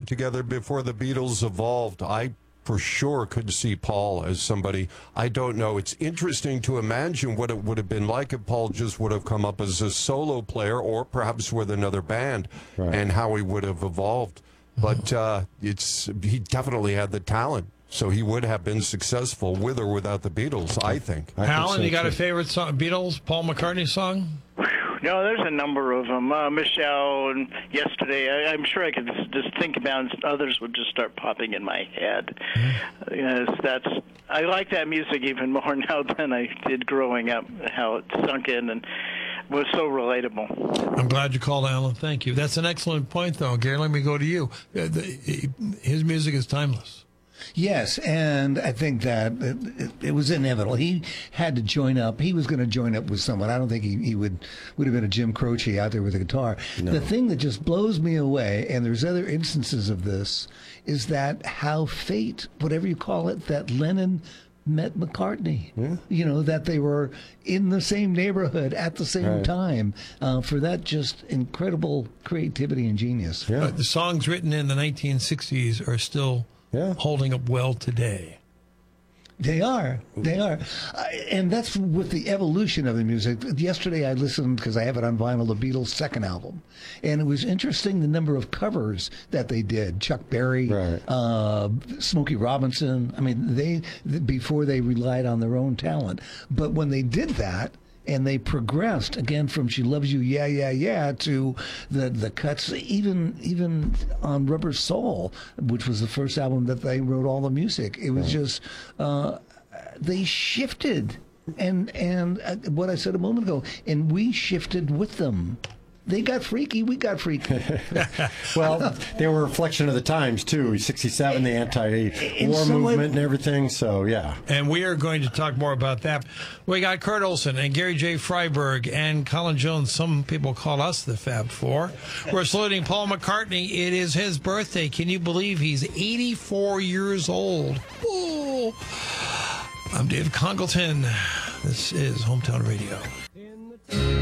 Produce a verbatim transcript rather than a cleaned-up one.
together before the Beatles evolved. I for sure could see Paul as somebody, I don't know. It's interesting to imagine what it would have been like if Paul just would have come up as a solo player or perhaps with another band, right, and how he would have evolved. But uh, it's he definitely had the talent, so he would have been successful with or without the Beatles, I think. I Alan, think so you got too. a favorite song, Beatles, Paul McCartney song? No, there's a number of them. Uh, Michelle and Yesterday. I, I'm sure I could just think about it. Others would just start popping in my head. Mm-hmm. Yes, that's. I like that music even more now than I did growing up. How it sunk in and was so relatable. I'm glad you called, Alan. Thank you. That's an excellent point, though. Gary, let me go to you. His music is timeless. Yes, and I think that it, it was inevitable. He had to join up. He was going to join up with someone. I don't think he, he would would have been a Jim Croce out there with a guitar. No. The thing that just blows me away, and there's other instances of this, is that how fate, whatever you call it, that Lennon met McCartney. Yeah. You know, that they were in the same neighborhood at the same right. time uh, for that just incredible creativity and genius. Yeah. But the songs written in the nineteen sixties are still Yeah. holding up well today. They are. They are. Uh, and that's with the evolution of the music. Yesterday I listened, because I have it on vinyl, the Beatles' second album. And it was interesting the number of covers that they did. Chuck Berry, right. uh, Smokey Robinson. I mean, they before they relied on their own talent. But when they did that, and they progressed again from "She Loves You, Yeah, Yeah, Yeah" to the the cuts, even even on Rubber Soul, which was the first album that they wrote all the music. It was right. just uh, they shifted, and and uh, what I said a moment ago, and we shifted with them. They got freaky, we got freaky. Well, they were a reflection of the times, too. sixty-seven, the anti-war movement way, and everything, so yeah. And we are going to talk more about that. We got Kurt Olson and Gary J. Freiberg and Colin Jones. Some people call us the Fab Four. We're saluting Paul McCartney. It is his birthday. Can you believe he's eighty-four years old? Ooh. I'm Dave Congleton. This is Hometown Radio.